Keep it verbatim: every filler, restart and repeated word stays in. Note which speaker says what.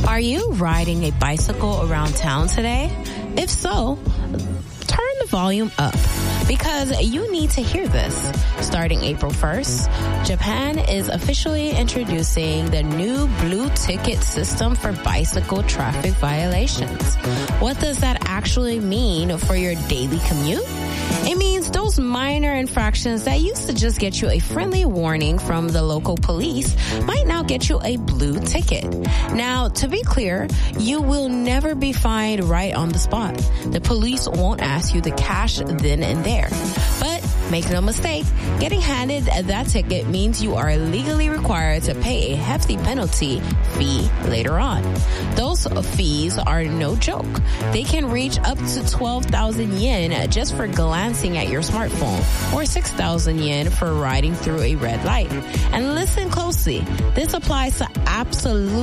Speaker 1: Are you riding a bicycle around town today? If so, turn the volume up because you need to hear this. Starting April first, Japan is officially introducing the new blue ticket system for bicycle traffic violations. What does that actually mean for your daily commute? It means those minor infractions that used to just get you a friendly warning from the local police might now get you a blue ticket. Now, to be clear, you will never be fined right on the spot. The police won't ask you the cash then and there. But make no mistake, getting handed that ticket means you are legally required to pay a hefty penalty fee later on. Those fees are no joke. They can reach up to twelve thousand yen just for glancing at your smartphone, or six thousand yen for riding through a red light. And listen closely, this applies to absolutely